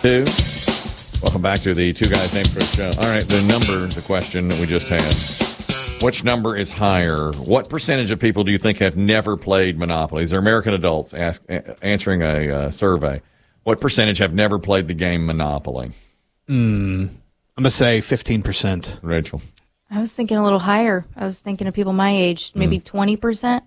Two. Welcome back to the Two Guys Named Chris show. All right, the question that we just had. Which number is higher? What percentage of people do you think have never played Monopoly? These are American adults answering a survey. What percentage have never played the game Monopoly? I'm going to say 15%. Rachel? I was thinking a little higher. I was thinking of people my age, maybe 20%.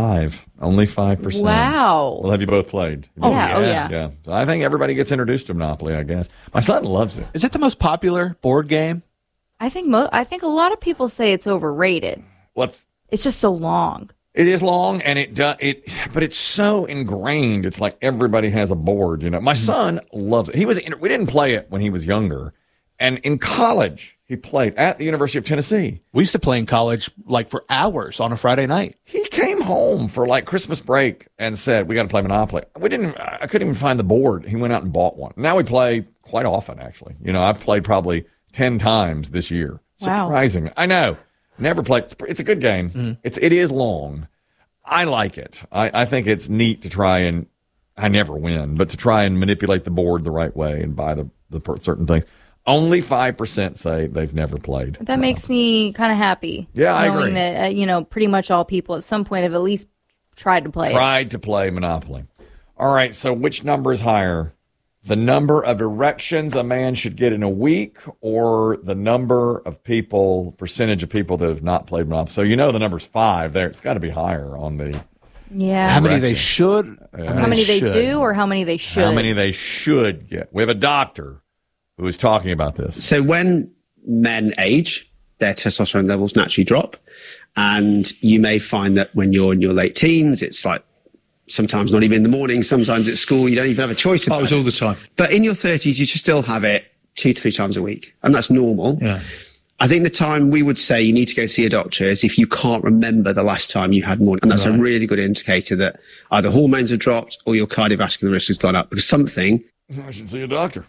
Only 5%. Wow. Well, have you both played? Yeah. Yeah. So I think everybody gets introduced to Monopoly, I guess. My son loves it. Is it the most popular board game? I think a lot of people say it's overrated. It's just so long. It is long, and but it's so ingrained. It's like everybody has a board. My son loves it. We didn't play it when he was younger, and in college he played at the University of Tennessee. We used to play in college like for hours on a Friday night. He came home for like Christmas break and said, "We got to play Monopoly." I couldn't even find the board. He went out and bought one. Now we play quite often. Actually, I've played probably 10 times this year. Wow. Surprising. I know. Never played. It's a good game. Mm-hmm. It is long. I like it. I think it's neat to try and, I never win, but to try and manipulate the board the right way and buy the certain things. Only 5% say they've never played. That makes me kind of happy. Yeah, I agree. Knowing that, pretty much all people at some point have at least tried to play Monopoly. All right, so which number is higher? The number of erections a man should get in a week, or the number of percentage of people that have not played Monopoly? So the number's 5 there. It's got to be higher on the... Yeah. How many they should? How many they do, or how many they should? How many they should get. We have a doctor who is talking about this. So when men age, their testosterone levels naturally drop. And you may find that when you're in your late teens, it's like sometimes not even in the morning, sometimes at school, you don't even have a choice about it. All the time. But in your 30s, you should still have it 2 to 3 times a week. And that's normal. Yeah. I think the time we would say you need to go see a doctor is if you can't remember the last time you had morning. And that's a really good indicator that either hormones have dropped or your cardiovascular risk has gone up. Because something... I should see a doctor.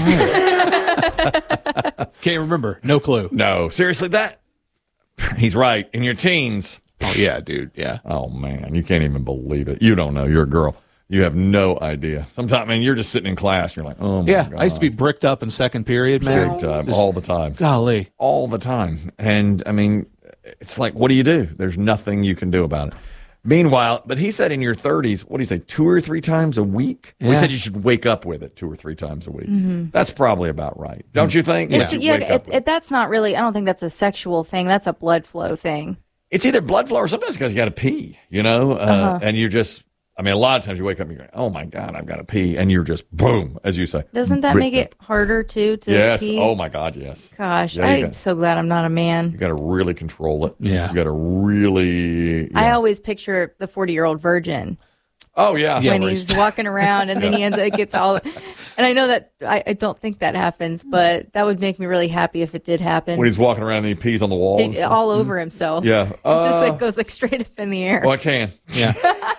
Can't remember. No clue. No. Seriously, he's right. In your teens... Oh, yeah, dude. Yeah. Oh, man. You can't even believe it. You don't know. You're a girl. You have no idea. Sometimes, you're just sitting in class and you're like, oh, my God. I used to be bricked up in second period, man. Big time. All the time. Golly. All the time. And, it's like, what do you do? There's nothing you can do about it. Meanwhile, but he said in your 30s, what do you say, 2 or 3 times a week? Yeah. We said you should wake up with it 2 or 3 times a week. Mm-hmm. That's probably about right. Don't you think? That's not really, I don't think that's a sexual thing. That's a blood flow thing. It's either blood flow or sometimes because you got to pee, and you just, a lot of times you wake up and you go, oh my God, I've got to pee. And you're just, boom, as you say. Doesn't that make it harder too to yes. pee? Oh my God, yes. Gosh, I'm so glad I'm not a man. You got to really control it. Yeah. You got to really. Yeah. I always picture the 40-year-old virgin. Oh, yeah. When he's walking around and then he gets all. And I know that I don't think that happens, but that would make me really happy if it did happen. When he's walking around and he pees on the wall. All over himself. Yeah. It just goes straight up in the air. Well, it can. Yeah.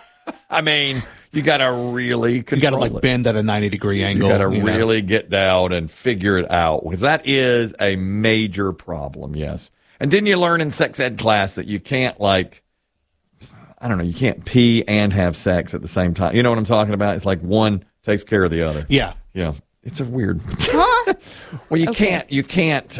You got to really control You got to bend at a 90-degree angle. You got to really get down and figure it out, because that is a major problem, yes. And didn't you learn in sex ed class that you can't, you can't pee and have sex at the same time? You know what I'm talking about? It's like one takes care of the other. Yeah. Yeah. It's a weird. Huh? Well, you can't,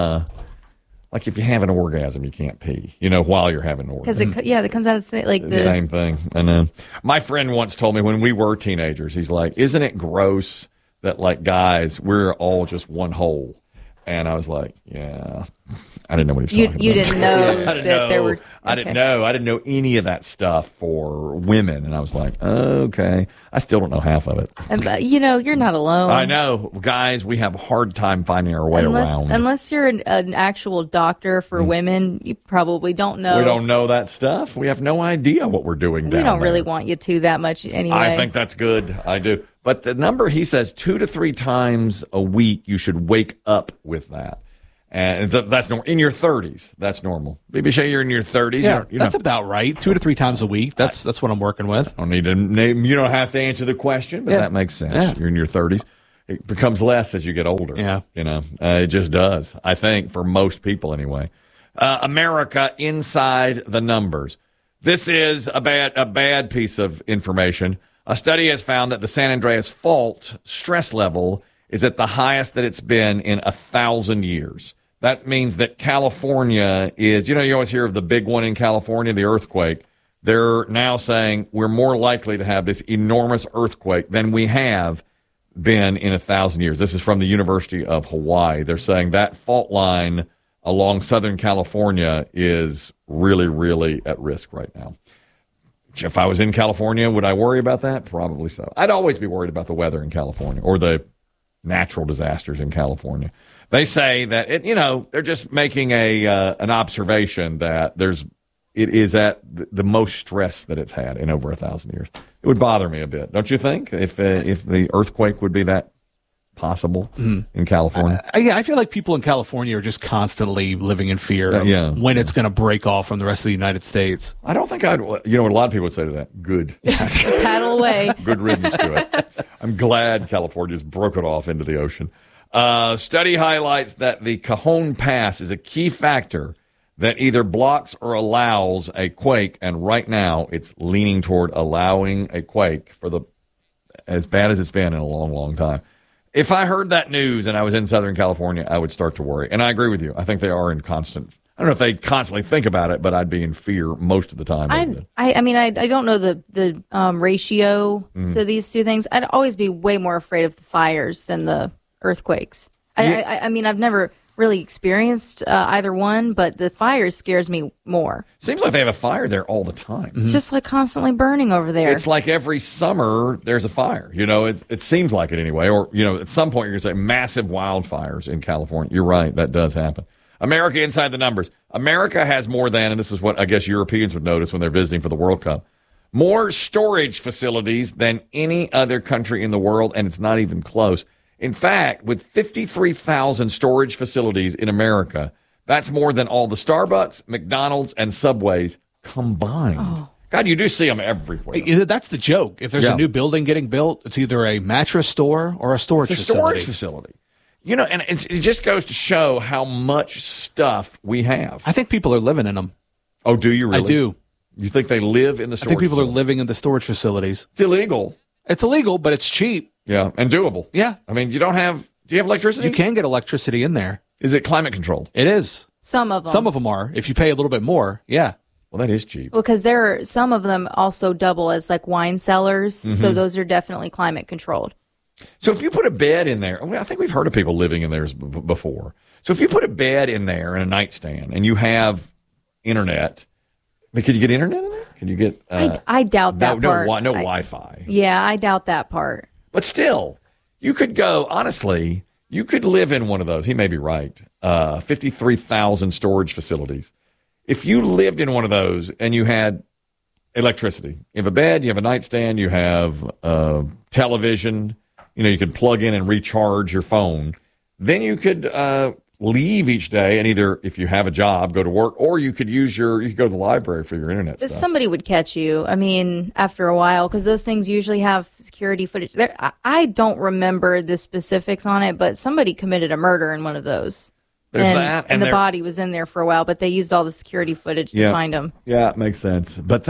like if you have an orgasm, you can't pee, while you're having an orgasm. Because it comes out like the same thing. And my friend once told me when we were teenagers, he's like, isn't it gross that guys, we're all just one hole? And I was like, yeah. I didn't know what he was talking about. You didn't know there were... Okay. I didn't know. I didn't know any of that stuff for women. And I was like, okay. I still don't know half of it. You're not alone. I know. Guys, we have a hard time finding our way around. Unless you're an actual doctor for women, you probably don't know. We don't know that stuff. We have no idea what we're doing down there. We don't really want you to that much anyway. I think that's good. I do. But the number, he says, 2 to 3 times a week, you should wake up with that. And that's normal. In your 30s, that's normal. Maybe say you're in your 30s. Yeah, that's about right. 2 to 3 times a week. That's what I'm working with. I don't need to name. You don't have to answer the question, but that makes sense. Yeah. You're in your 30s. It becomes less as you get older. Yeah. It just does. I think for most people anyway. America inside the numbers. This is a bad piece of information. A study has found that the San Andreas Fault stress level is at the highest that it's been in 1,000 years. That means that California is, you always hear of the big one in California, the earthquake. They're now saying we're more likely to have this enormous earthquake than we have been in 1,000 years. This is from the University of Hawaii. They're saying that fault line along Southern California is really, really at risk right now. If I was in California, would I worry about that? Probably so. I'd always be worried about the weather in California or the natural disasters in California. They say that they're just making an observation that it is at the most stress that it's had in over 1,000 years. It would bother me a bit, don't you think? If the earthquake would be that possible in California. I feel like people in California are just constantly living in fear of when it's going to break off from the rest of the United States. I don't think I'd. What a lot of people would say to that. Good. Paddle away. Good riddance to it. I'm glad California's broke it off into the ocean. Study highlights that the Cajon Pass is a key factor that either blocks or allows a quake, and right now it's leaning toward allowing a quake for as bad as it's been in a long, long time. If I heard that news and I was in Southern California, I would start to worry. And I agree with you. I think they are in constant. I don't know if they constantly think about it, but I'd be in fear most of the time. I don't know the ratio to these two things. I'd always be way more afraid of the fires than the earthquakes. I've never really experienced either one, but the fire scares me more. Seems like they have a fire there all the time. It's just like constantly burning over there. It's like every summer there's a fire. It seems like it anyway. Or, at some point you're going to say massive wildfires in California. You're right. That does happen. America inside the numbers. America has more than, and this is what I guess Europeans would notice when they're visiting for the World Cup, more storage facilities than any other country in the world, and it's not even close. In fact, with 53,000 storage facilities in America, that's more than all the Starbucks, McDonald's, and Subways combined. Oh. God, you do see them everywhere. That's the joke. If there's a new building getting built, it's either a mattress store or a storage facility. Storage facility. And it just goes to show how much stuff we have. I think people are living in them. Oh, do you really? I do. You think they live in the storage I think people facility? are living in the storage facilities. It's illegal. It's illegal, but it's cheap. Yeah, and doable. Yeah. I mean, do you have electricity? You can get electricity in there. Is it climate controlled? It is. Some of them. Some of them are. If you pay a little bit more, yeah. Well, that is cheap. Well, because some of them also double as like wine cellars, so those are definitely climate controlled. So if you put a bed in there, I think we've heard of people living in theirs before. So if you put a bed in there and a nightstand and you have internet, can you get internet in there? Can you get? I doubt that part. No Wi-Fi. Yeah, I doubt that part. But still, you could go, honestly, you could live in one of those. He may be right. 53,000 storage facilities. If you lived in one of those and you had electricity, you have a bed, you have a nightstand, you have television, you could plug in and recharge your phone, then you could leave each day and either, if you have a job, go to work, or you could go to the library for your internet stuff. Somebody would catch you, after a while, because those things usually have security footage. I don't remember the specifics on it, but somebody committed a murder in one of those. There's that. And the body was in there for a while, but they used all the security footage to find him. Yeah, it makes sense. But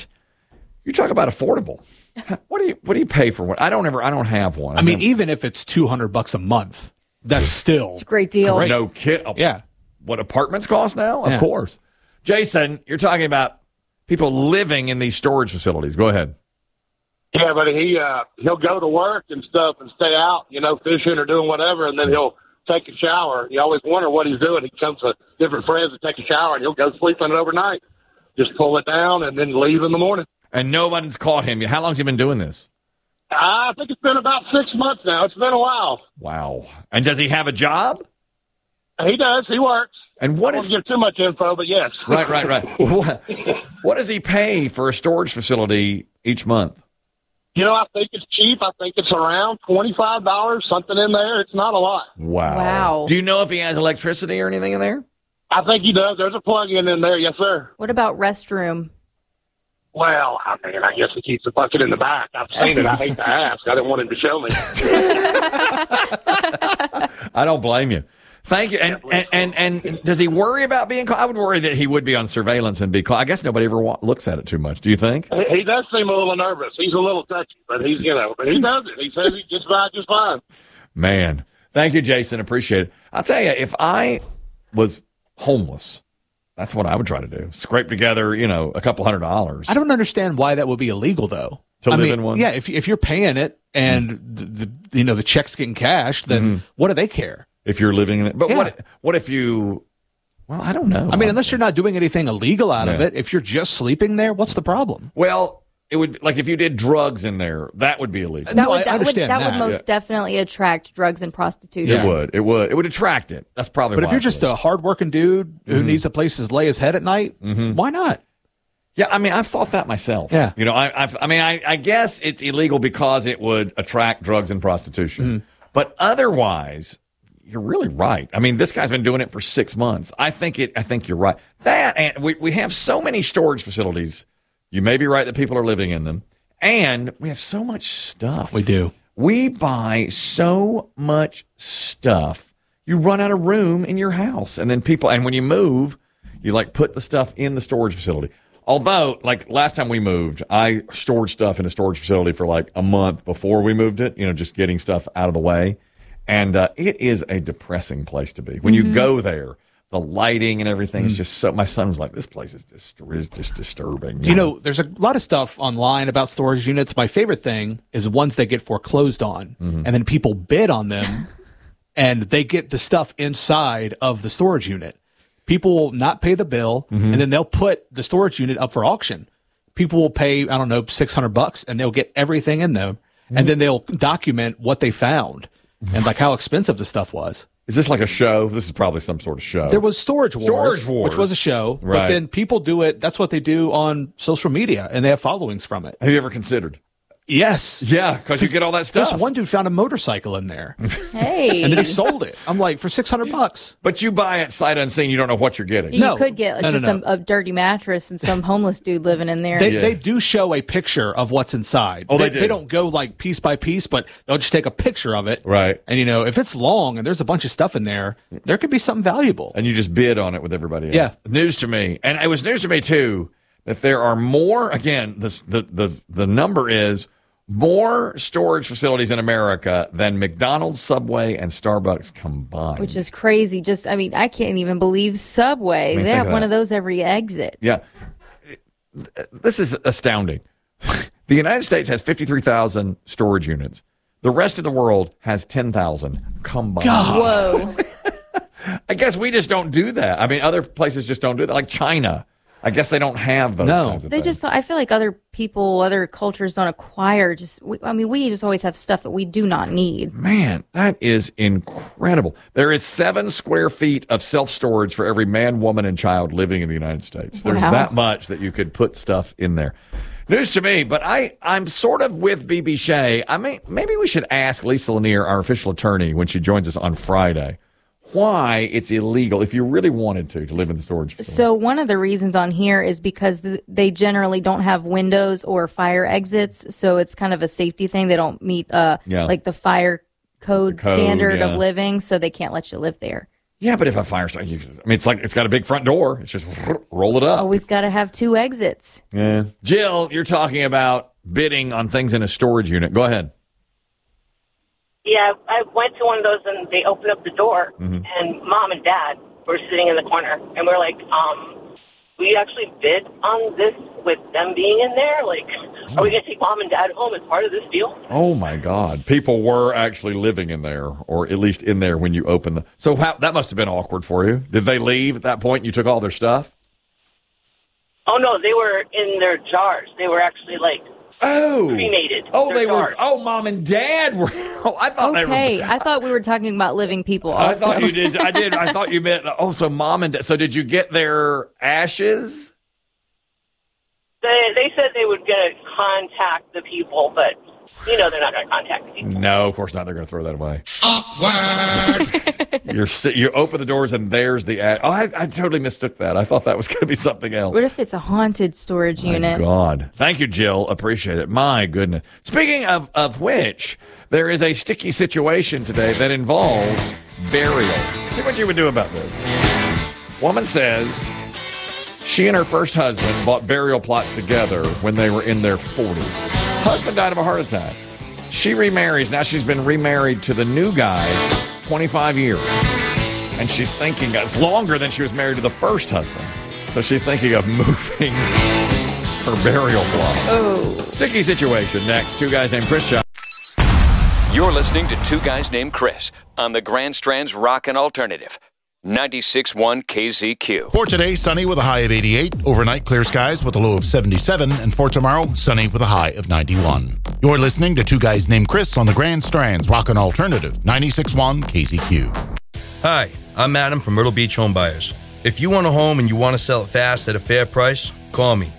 you talk about affordable. What do you pay for one? I don't have one. Even if it's $200 a month, that's still it's a great deal. Great. No kid. Yeah. What apartments cost now? Of course. Jason, you're talking about people living in these storage facilities. Go ahead. Yeah, but he'll go to work and stuff and stay out, fishing or doing whatever, and then he'll take a shower. You always wonder what he's doing. He comes with different friends to take a shower, and he'll go sleep in it overnight. Just pull it down and then leave in the morning. And nobody's caught him. How long's he been doing this? I think it's been about 6 months now. It's been a while. Wow. And does he have a job? He does. He works. And what I won't give too much info, but yes. Right. What does he pay for a storage facility each month? I think it's cheap. I think it's around $25, something in there. It's not a lot. Wow. Do you know if he has electricity or anything in there? I think he does. There's a plug-in in there. Yes, sir. What about restroom? Well, I guess he keeps the bucket in the back. I've seen it. I hate to ask. I didn't want him to show me. I don't blame you. Thank you. And does he worry about being caught? I would worry that he would be on surveillance and be caught. I guess nobody ever looks at it too much. Do you think? He does seem a little nervous. He's a little touchy, but but he does it. He says he gets by just fine. Man. Thank you, Jason. Appreciate it. I'll tell you, if I was homeless, that's what I would try to do. Scrape together, a couple $100. I don't understand why that would be illegal, though. To live in one? Yeah, if you're paying it and the check's getting cashed, then what do they care? If you're living in it. But what if you... Well, I don't know. I mean, unless you're not doing anything illegal out of it, if you're just sleeping there, what's the problem? Well, it would, like, if you did drugs in there, that would be illegal. That would most definitely attract drugs and prostitution. It would attract it. That's probably. But if you're just a hardworking dude who needs a place to lay his head at night, why not? Yeah, I mean, I've thought that myself. Yeah, I guess it's illegal because it would attract drugs and prostitution. But otherwise, you're really right. I mean, this guy's been doing it for 6 months. I think you're right. That, and we have so many storage facilities. You may be right that people are living in them. And we have so much stuff. We do. We buy so much stuff. You run out of room in your house. And then when you move, you put the stuff in the storage facility. Although, last time we moved, I stored stuff in a storage facility for a month before we moved it, just getting stuff out of the way. And it is a depressing place to be. When you go there, the lighting and everything is just so... My son was like, this place is just disturbing. There's a lot of stuff online about storage units. My favorite thing is ones that get foreclosed on, and then people bid on them, and they get the stuff inside of the storage unit. People will not pay the bill, and then they'll put the storage unit up for auction. People will pay, I don't know, $600, and they'll get everything in there, and then they'll document what they found and how expensive the stuff was. Is this like a show? This is probably some sort of show. There was Storage Wars, which was a show, right. But then people do it. That's what they do on social media, and they have followings from it. Have you ever considered? Yes. Yeah, because you get all that stuff. This one dude found a motorcycle in there. Hey. And then he sold it. I'm like, for $600. But you buy it sight unseen. You don't know what you're getting. You could get a dirty mattress and some homeless dude living in there. They do show a picture of what's inside. Oh, they do. They don't go piece by piece, but they'll just take a picture of it. Right. And, if it's long and there's a bunch of stuff in there, there could be something valuable. And you just bid on it with everybody else. Yeah. News to me. And it was news to me, too, that there are more, again, the number is more storage facilities in America than McDonald's, Subway, and Starbucks combined. Which is crazy. I can't even believe Subway. They have one of those every exit. Yeah. This is astounding. The United States has 53,000 storage units. The rest of the world has 10,000 combined. Whoa. I guess we just don't do that. I mean, other places just don't do that. Like China. I guess they don't have those kinds of things. I feel like other cultures don't acquire. We just always have stuff that we do not need. Man, that is incredible. There is 7 square feet of self-storage for every man, woman, and child living in the United States. There's that much that you could put stuff in there. News to me, but I'm sort of with BB Shea. Maybe we should ask Lisa Lanier, our official attorney, when she joins us on Friday, why it's illegal if you really wanted to live in the storage facility. So one of the reasons on here is because they generally don't have windows or fire exits, so it's kind of a safety thing. They don't meet the fire code standard of living, so they can't let you live there. Yeah, but if a fire starts, it's got a big front door. It's just roll it up. Always got to have 2 exits. Yeah. Jill, you're talking about bidding on things in a storage unit. Go ahead. Yeah, I went to one of those and they opened up the door and Mom and Dad were sitting in the corner and we're like, we actually bid on this with them being in there? Are we going to take Mom and Dad home as part of this deal? Oh, my God. People were actually living in there, or at least in there when you opened the... So that must have been awkward for you. Did they leave at that point and you took all their stuff? Oh, no, they were in their jars. They were actually, cremated. Oh, they jars. were... Oh, Mom and Dad were... Oh, I thought they were... I thought we were talking about living people also. I thought you did. I did. I thought you meant... Oh, so Mom and Dad... So did you get their ashes? They said they would contact the people, but, they're not going to contact the people. No, of course not. They're going to throw that away. Awkward. You open the doors and there's the ash. Oh, I totally mistook that. I thought that was going to be something else. What if it's a haunted storage unit? My God. Thank you, Jill. Appreciate it. My goodness. Speaking of which, there is a sticky situation today that involves burial. See what you would do about this. Woman says she and her first husband bought burial plots together when they were in their 40s. Husband died of a heart attack. She remarries. Now she's been remarried to the new guy 25 years. And she's thinking, it's longer than she was married to the first husband. So she's thinking of moving her burial plot. Oh. Sticky situation next. Two guys named Chris Shaw. You're listening to Two Guys Named Chris on the Grand Strand's Rockin' Alternative. 96.1 KZQ. For today, sunny with a high of 88. Overnight, clear skies with a low of 77. And for tomorrow, sunny with a high of 91. You're listening to Two Guys Named Chris on the Grand Strand's Rockin' Alternative. 96.1 KZQ. Hi, I'm Adam from Myrtle Beach Home Buyers. If you want a home and you want to sell it fast at a fair price, call me.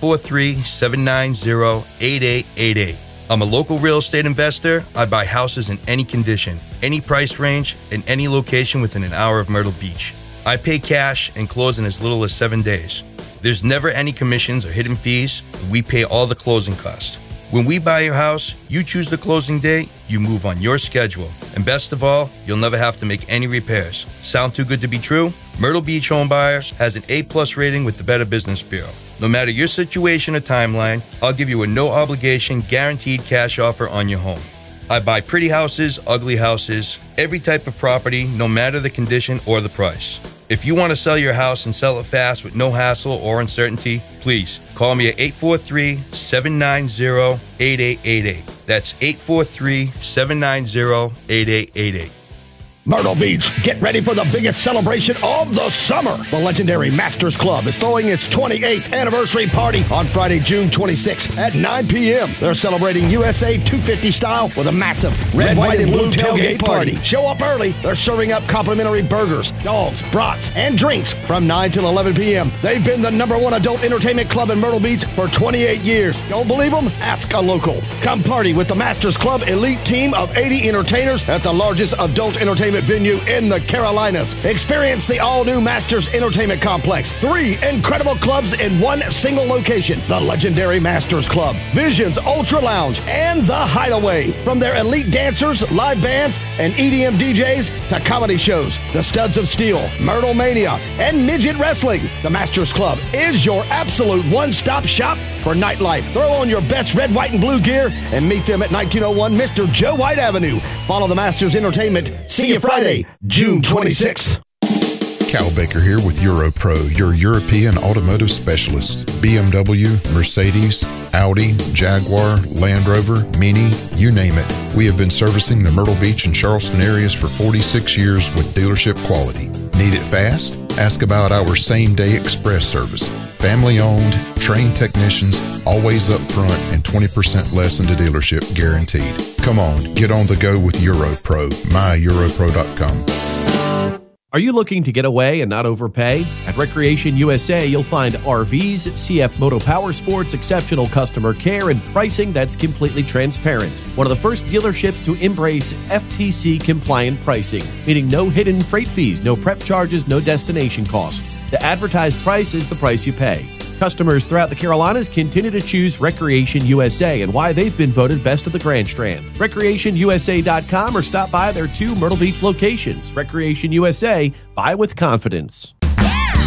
843-790-8888. I'm a local real estate investor. I buy houses in any condition, any price range, and any location within an hour of Myrtle Beach. I pay cash and close in as little as 7 days. There's never any commissions or hidden fees. We pay all the closing costs. When we buy your house, you choose the closing date, you move on your schedule. And best of all, you'll never have to make any repairs. Sound too good to be true? Myrtle Beach Home Buyers has an A+ rating with the Better Business Bureau. No matter your situation or timeline, I'll give you a no-obligation, guaranteed cash offer on your home. I buy pretty houses, ugly houses, every type of property, no matter the condition or the price. If you want to sell your house and sell it fast with no hassle or uncertainty, please call me at 843-790-8888. That's 843-790-8888. Myrtle Beach, get ready for the biggest celebration of the summer. The legendary Masters Club is throwing its 28th anniversary party on Friday, June 26th at 9 p.m. They're celebrating USA 250 style with a massive red, white, and blue tailgate party. Show up early. They're serving up complimentary burgers, dogs, brats, and drinks from 9 till 11 p.m. They've been the #1 adult entertainment club in Myrtle Beach for 28 years. Don't believe them? Ask a local. Come party with the Masters Club elite team of 80 entertainers at the largest adult entertainment venue in the Carolinas. Experience the all-new Masters Entertainment Complex. 3 incredible clubs in one single location. The legendary Masters Club, Visions Ultra Lounge, and The Hideaway. From their elite dancers, live bands, and EDM DJs to comedy shows, The Studs of Steel, Myrtle Mania, and Midget Wrestling, the Masters Club is your absolute one-stop shop for nightlife. Throw on your best red, white, and blue gear and meet them at 1901 Mr. Joe White Avenue. Follow the Masters Entertainment. See you Friday, June 26th. Cal Baker here with EuroPro, your European automotive specialist. BMW, Mercedes, Audi, Jaguar, Land Rover, Mini, you name it. We have been servicing the Myrtle Beach and Charleston areas for 46 years with dealership quality. Need it fast? Ask about our same-day express service. Family-owned, trained technicians, always up front, and 20% less in the dealership guaranteed. Come on, get on the go with EuroPro, myeuropro.com. Are you looking to get away and not overpay? At Recreation USA, you'll find RVs, CF Moto Power Sports, exceptional customer care, and pricing that's completely transparent. One of the first dealerships to embrace FTC-compliant pricing, meaning no hidden freight fees, no prep charges, no destination costs. The advertised price is the price you pay. Customers throughout the Carolinas continue to choose Recreation USA and why they've been voted best of the Grand Strand. RecreationUSA.com or stop by their 2 Myrtle Beach locations. Recreation USA, buy with confidence.